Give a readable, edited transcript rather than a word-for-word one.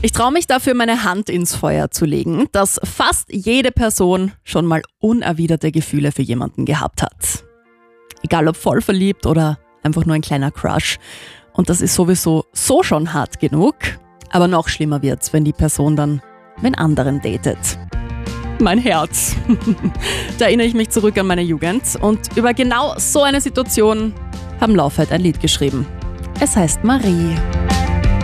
Ich traue mich dafür, meine Hand ins Feuer zu legen, dass fast jede Person schon mal unerwiderte Gefühle für jemanden gehabt hat. Egal ob voll verliebt oder einfach nur ein kleiner Crush. Und das ist sowieso so schon hart genug. Aber noch schlimmer wird's, wenn die Person dann wen anderen datet. Mein Herz. Da erinnere ich mich zurück an meine Jugend und über genau so eine Situation haben Laufheit ein Lied geschrieben. Es heißt Marie.